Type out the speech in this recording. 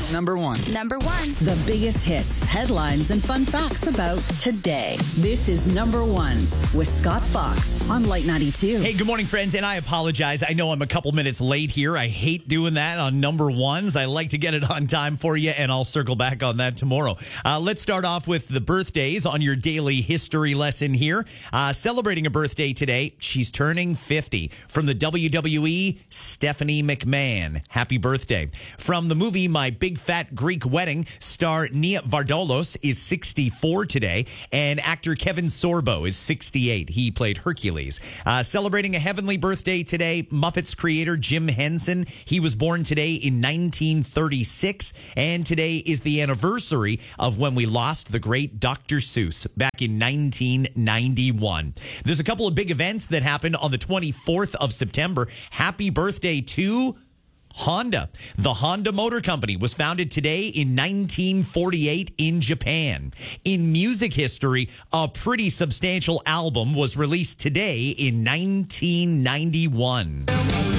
Number one. Number one. The biggest hits, headlines, and fun facts about today. This is Number Ones with Scott Fox on Light 92. Hey, good morning, friends, and I apologize. I know I'm a couple minutes late here. I hate doing that on Number Ones. I like to get it on time for you, and I'll circle back on that tomorrow. Let's start off with the birthdays on your daily history lesson here. Celebrating a birthday today, she's turning 50. From the WWE, Stephanie McMahon. Happy birthday. From the movie My Big Fat Greek Wedding, star Nia Vardalos is 64 today, and actor Kevin Sorbo is 68. He played Hercules. Celebrating a heavenly birthday today, Muppets creator Jim Henson. He was born today in 1936, and today is the anniversary of when we lost the great Dr. Seuss back in 1991. There's a couple of big events that happened on the 24th of September. Happy birthday to Honda. The Honda Motor Company was founded today in 1948 in Japan. In music history, a pretty substantial album was released today in 1991.